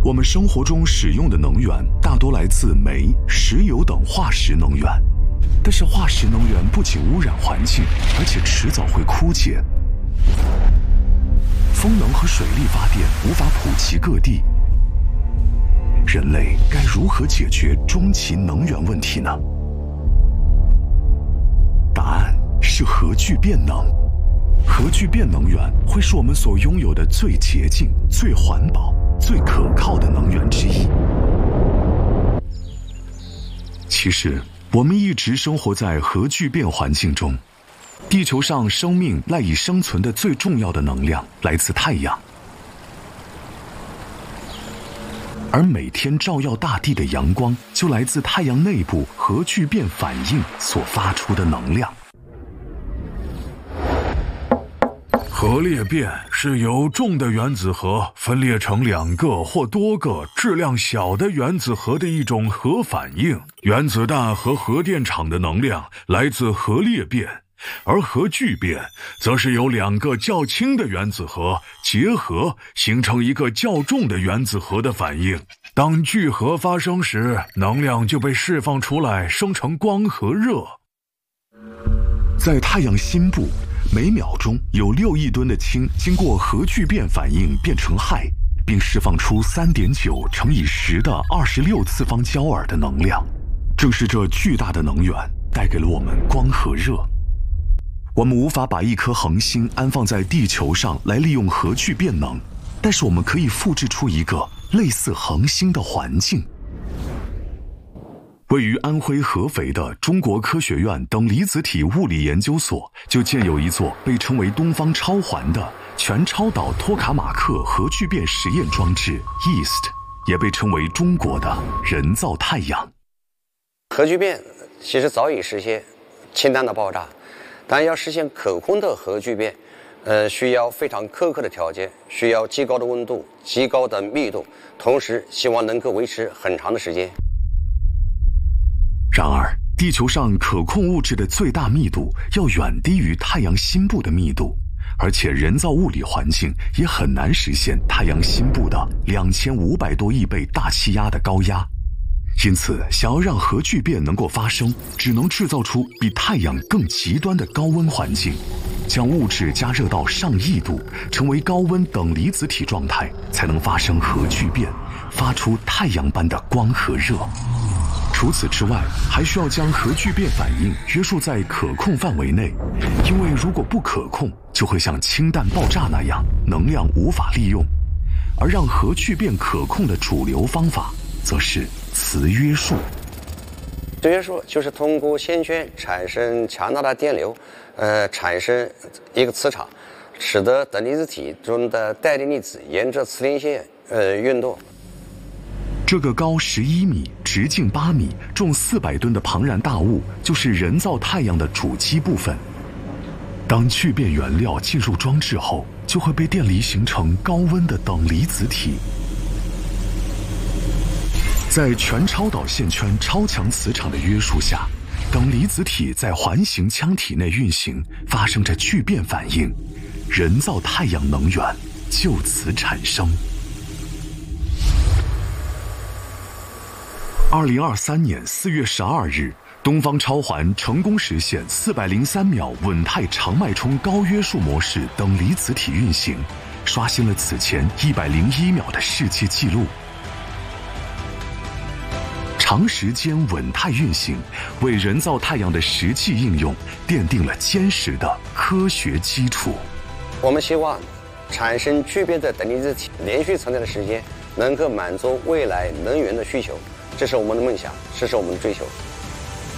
我们生活中使用的能源大多来自煤、石油等化石能源，但是化石能源不仅污染环境，而且迟早会枯竭。风能和水力发电无法普及各地，人类该如何解决终极能源问题呢？答案是核聚变能。核聚变能源会是我们所拥有的最洁净、最环保、最可靠的能源之一。其实，我们一直生活在核聚变环境中。地球上生命赖以生存的最重要的能量来自太阳，而每天照耀大地的阳光就来自太阳内部核聚变反应所发出的能量。 核裂变是由重的原子核分裂成2个或多个质量小的原子核的一种核反应。原子弹和核电厂的能量来自核裂变，而核聚变则是由2个较轻的原子核结合形成一个较重的原子核的反应。当聚合发生时，能量就被释放出来，生成光和热。 在太阳心部，每秒钟有6亿吨的氢经过核聚变反应变成氦，并释放出3.9乘以10的26次方焦耳的能量。正是这巨大的能源带给了我们光和热。我们无法把一颗恒星安放在地球上来利用核聚变能，但是我们可以复制出一个类似恒星的环境。位于安徽合肥的中国科学院等离子体物理研究所就建有一座被称为东方超环的全超导托卡马克核聚变实验装置 EAST， 也被称为中国的人造太阳。 核聚变其实早已实现氢弹的爆炸，但要实现可控的核聚变，需要非常苛刻的条件，需要极高的温度、极高的密度，同时希望能够维持很长的时间。 然而，地球上可控物质的最大密度要远低于太阳心部的密度，而且人造物理环境也很难实现太阳心部的2500多亿倍大气压的高压。因此，想要让核聚变能够发生，只能制造出比太阳更极端的高温环境，将物质加热到上亿度，成为高温等离子体状态，才能发生核聚变，发出太阳般的光和热。除此之外，还需要将核聚变反应约束在可控范围内，因为如果不可控，就会像氢弹爆炸那样，能量无法利用。而让核聚变可控的主流方法，则是磁约束。 磁约束就是通过线圈产生强大的电流，产生一个磁场，使得等离子体中的带电粒子沿着磁连线运动。 这个高11米、直径8米、重400吨的庞然大物，就是人造太阳的主基部分。当聚变原料进入装置后，就会被电离形成高温的等离子体。在全超导线圈超强磁场的约束下，等离子体在环形腔体内运行，发生着聚变反应，人造太阳能源就此产生。2023年4月12日，东方超环成功实现403秒稳态长脉冲高约束模式等离子体运行，刷新了此前101秒的世界纪录。长时间稳态运行，为人造太阳的实际应用奠定了坚实的科学基础。 我们希望产生聚变的等离子体连续存在的时间能够满足未来能源的需求，这是我们的梦想，这是我们的追求。